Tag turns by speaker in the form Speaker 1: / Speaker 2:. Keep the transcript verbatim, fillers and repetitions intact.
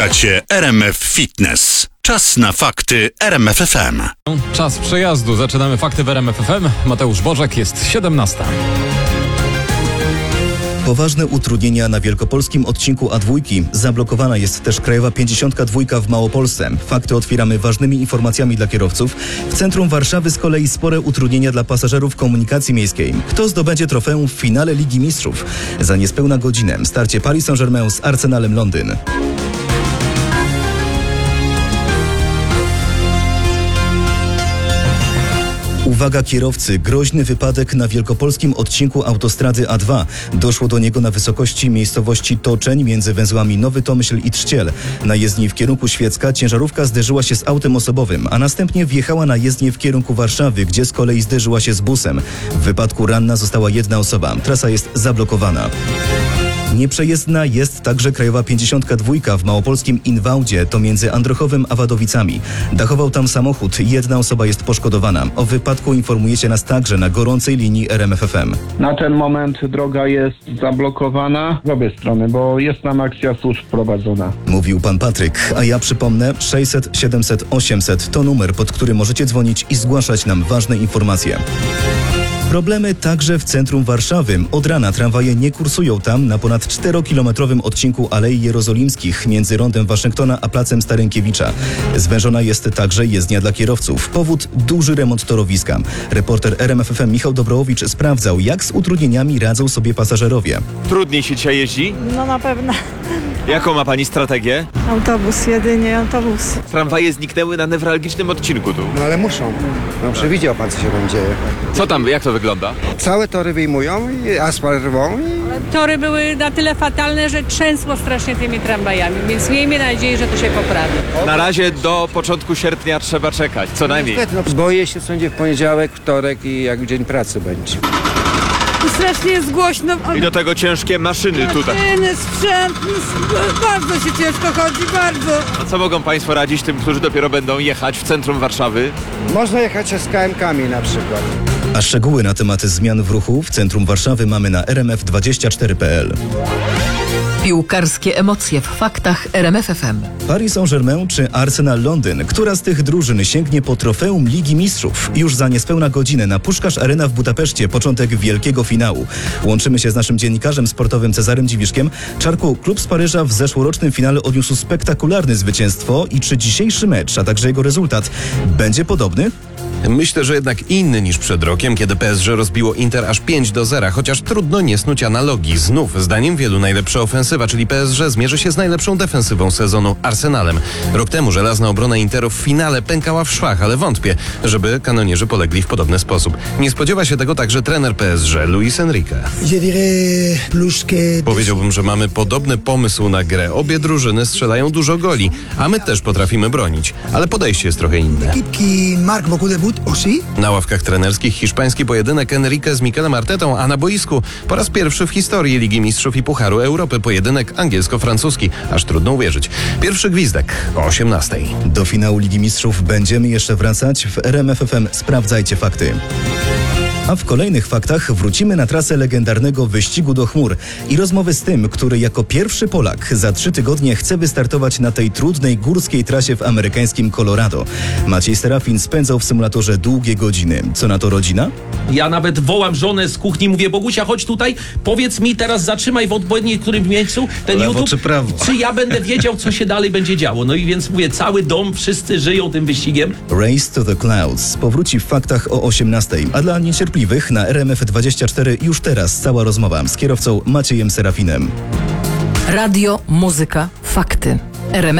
Speaker 1: Słuchacie R M F Fitness. Czas na fakty R M F F M.
Speaker 2: Czas przejazdu. Zaczynamy fakty w R M F F M. Mateusz Bożek, jest siedemnasta.
Speaker 3: Poważne utrudnienia na wielkopolskim odcinku A dwa. Zablokowana jest też Krajowa pięćdziesiątka dwa w Małopolsce. Fakty otwieramy ważnymi informacjami dla kierowców. W centrum Warszawy z kolei spore utrudnienia dla pasażerów komunikacji miejskiej. Kto zdobędzie trofeum w finale Ligi Mistrzów? Za niespełna godzinę starcie Paris Saint-Germain z Arsenalem Londyn. Uwaga kierowcy, groźny wypadek na wielkopolskim odcinku autostrady A dwa. Doszło do niego na wysokości miejscowości Toczeń między węzłami Nowy Tomyśl i Trzciel. Na jezdni w kierunku Świecka ciężarówka zderzyła się z autem osobowym, a następnie wjechała na jezdnię w kierunku Warszawy, gdzie z kolei zderzyła się z busem. W wypadku ranna została jedna osoba. Trasa jest zablokowana. Nieprzejezdna jest także Krajowa pięćdziesiątka dwa w małopolskim Inwałdzie, to między Androchowem a Wadowicami. Dachował tam samochód, jedna osoba jest poszkodowana. O wypadku informujecie nas także na gorącej linii R M F F M.
Speaker 4: Na ten moment droga jest zablokowana z obie strony, bo jest tam akcja służb prowadzona.
Speaker 3: Mówił pan Patryk, a ja przypomnę, sześćset siedemset osiemset to numer, pod który możecie dzwonić i zgłaszać nam ważne informacje. Problemy także w centrum Warszawy. Od rana tramwaje nie kursują tam na ponad czterokilometrowym odcinku Alei Jerozolimskich między rondem Waszyngtona a placem Starynkiewicza. Zwężona jest także jezdnia dla kierowców. Powód – duży remont torowiska. Reporter R M F F M Michał Dobrołowicz sprawdzał, jak z utrudnieniami radzą sobie pasażerowie.
Speaker 5: Trudniej się dzisiaj jeździ?
Speaker 6: No na pewno.
Speaker 5: Jaką ma pani strategię?
Speaker 6: Autobus, jedynie autobus.
Speaker 5: Tramwaje zniknęły na newralgicznym odcinku tu.
Speaker 7: No ale muszą. No przewidział pan, co się tam dzieje.
Speaker 5: Co tam, jak to wygląda?
Speaker 7: Całe tory wyjmują i asfalt rwą i...
Speaker 8: Tory były na tyle fatalne, że trzęsło strasznie tymi tramwajami, więc miejmy nadzieję, że to się poprawi.
Speaker 5: Na razie do początku sierpnia trzeba czekać, co najmniej.
Speaker 7: No, boję się, sądzie w poniedziałek, wtorek i jak dzień pracy będzie.
Speaker 8: Strasznie jest głośno.
Speaker 5: I do tego ciężkie maszyny tutaj.
Speaker 8: Maszyny, sprzęt, bardzo się ciężko chodzi, bardzo.
Speaker 5: A co mogą państwo radzić tym, którzy dopiero będą jechać w centrum Warszawy?
Speaker 7: Można jechać z K M kami na przykład.
Speaker 3: A szczegóły na temat zmian w ruchu w centrum Warszawy mamy na r m f dwadzieścia cztery kropka p l.
Speaker 9: Piłkarskie emocje w faktach R M F F M.
Speaker 3: Paris Saint-Germain czy Arsenal Londyn? Która z tych drużyn sięgnie po trofeum Ligi Mistrzów? Już za niespełna godzinę na Puszkarz Arena w Budapeszcie początek wielkiego finału. Łączymy się z naszym dziennikarzem sportowym Cezarym Dziwiszkiem. Czarku, klub z Paryża w zeszłorocznym finale odniósł spektakularne zwycięstwo i czy dzisiejszy mecz, a także jego rezultat będzie podobny?
Speaker 10: Myślę, że jednak inny niż przed rokiem, kiedy P S G rozbiło Inter aż pięć do zera, chociaż trudno nie snuć analogii. Znów, zdaniem wielu, najlepsza ofensywa, czyli P S G, zmierzy się z najlepszą defensywą sezonu Arsenalem. Rok temu żelazna obrona Interu w finale pękała w szwach, ale wątpię, żeby kanonierzy polegli w podobny sposób. Nie spodziewa się tego także trener P S G, Luis Enrique. Powiedziałbym, że mamy podobny pomysł na grę. Obie drużyny strzelają dużo goli, a my też potrafimy bronić, ale podejście jest trochę inne. Na ławkach trenerskich hiszpański pojedynek Enrique z Mikelem Artetą, a na boisku po raz pierwszy w historii Ligi Mistrzów i Pucharu Europy pojedynek angielsko-francuski. Aż trudno uwierzyć. Pierwszy gwizdek o osiemnastej.
Speaker 3: Do finału Ligi Mistrzów będziemy jeszcze wracać. W R M F F M sprawdzajcie fakty. A w kolejnych faktach wrócimy na trasę legendarnego wyścigu do chmur i rozmowy z tym, który jako pierwszy Polak za trzy tygodnie chce wystartować na tej trudnej górskiej trasie w amerykańskim Colorado. Maciej Serafin spędzał w symulatorze długie godziny. Co na to rodzina?
Speaker 11: Ja nawet wołam żonę z kuchni, mówię: Bogusia, chodź tutaj, powiedz mi teraz, zatrzymaj w odpowiednim którym miejscu ten
Speaker 3: Lewo
Speaker 11: YouTube,
Speaker 3: czy prawo?
Speaker 11: czy ja będę wiedział, co się dalej będzie działo. No i więc mówię, cały dom, wszyscy żyją tym wyścigiem.
Speaker 3: Race to the Clouds powróci w faktach o osiemnastej, a dla niecierpliwych na R M F dwadzieścia cztery już teraz cała rozmowa z kierowcą Maciejem Serafinem.
Speaker 9: Radio, muzyka, fakty. R M F